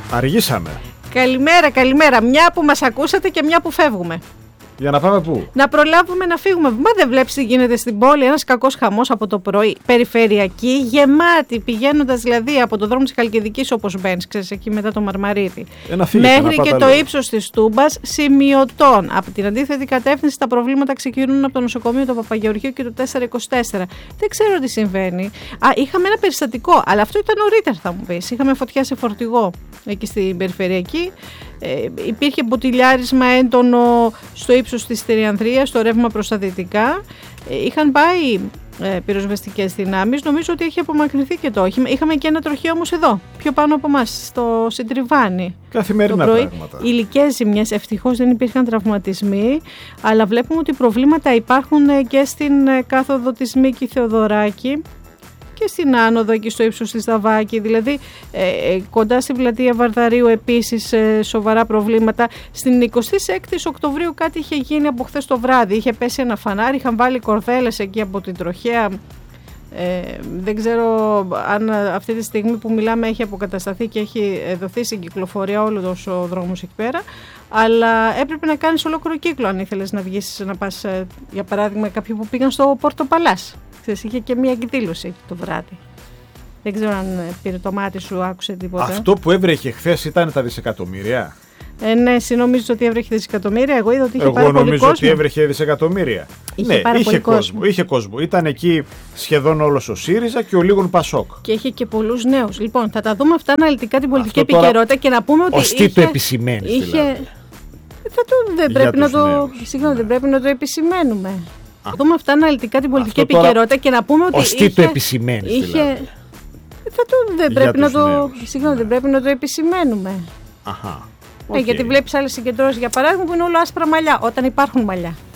Αργήσαμε. Καλημέρα. Μια που μας ακούσατε και μια που φεύγουμε. Για να πάμε πού? Να προλάβουμε να φύγουμε. Μα δεν βλέπεις τι γίνεται στην πόλη? Ένας κακός χαμός από το πρωί. Περιφερειακή, γεμάτη. Πηγαίνοντας δηλαδή από το δρόμο της Χαλκιδικής, όπως μπαίνεις, ξέρεις, εκεί μετά το Μαρμαρίτη. Μέχρι και το ύψος της Τούμπας σημειωτών. Από την αντίθετη κατεύθυνση τα προβλήματα ξεκινούν από το νοσοκομείο του Παπαγεωργίου και το 424. Δεν ξέρω τι συμβαίνει. Είχαμε ένα περιστατικό, αλλά αυτό ήταν νωρίτερα, θα μου πεις. Είχαμε φωτιά σε φορτηγό εκεί στην Περιφερειακή. Υπήρχε μποτιλιάρισμα έντονο στο ύψος της Τριανδρίας, στο ρεύμα προς τα δυτικά. Είχαν πάει πυροσβεστικές δυνάμεις. Νομίζω ότι έχει απομακρυνθεί και το όχημα. Είχαμε και ένα τροχείο όμως εδώ, πιο πάνω από εμάς, στο Συντριβάνι. Καθημερινά πράγματα. Υλικές ζημιές. Ευτυχώς δεν υπήρχαν τραυματισμοί, αλλά βλέπουμε ότι προβλήματα υπάρχουν και στην κάθοδο της Μίκη Θεοδωράκη και στην άνοδο εκεί στο ύψος της Σταβάκη, δηλαδή κοντά στην πλατεία Βαρδαρίου επίσης σοβαρά προβλήματα. Στην 26η Οκτωβρίου κάτι είχε γίνει από χθες το βράδυ, είχε πέσει ένα φανάρι, είχαν βάλει κορδέλες εκεί από την τροχέα. Δεν ξέρω αν αυτή τη στιγμή που μιλάμε έχει αποκατασταθεί και έχει δοθεί στην κυκλοφορία όλος ο δρόμος εκεί πέρα, αλλά έπρεπε να κάνεις ολόκληρο κύκλο αν ήθελες να βγεις, να πας για παράδειγμα κάποιοι που πήγαν στο Πόρτο Παλάς. Είχε και μία εκδήλωση το βράδυ. Δεν ξέρω αν πήρε το μάτι σου, άκουσε τίποτα. Αυτό που έβρεχε χθες ήταν τα δισεκατομμύρια. Ναι, εσύ νομίζεις ότι έβρεχε δισεκατομμύρια. Εγώ είδα ότι είχε πάρα πολύ κόσμο. Εγώ νομίζω ότι έβρεχε δισεκατομμύρια. Είχε κόσμο. Ήταν εκεί σχεδόν όλος ο ΣΥΡΙΖΑ και ο λίγων ΠΑΣΟΚ. Και είχε και πολλούς νέους. Λοιπόν, θα τα δούμε αυτά αναλυτικά την πολιτική επικαιρότητα και να πούμε ότι. Ως τι το επισημαίνεις δηλαδή. Δεν πρέπει να το επισημαίνουμε. Θα δούμε αυτά αναλυτικά την πολιτική επικαιρότητα και να πούμε ότι. Ως τι το επισημαίνεις δηλαδή. Δεν πρέπει να το επισημαίνουμε. Αχα. Γιατί βλέπεις άλλες συγκεντρώσεις, για παράδειγμα, που είναι όλο άσπρα μαλλιά, όταν υπάρχουν μαλλιά.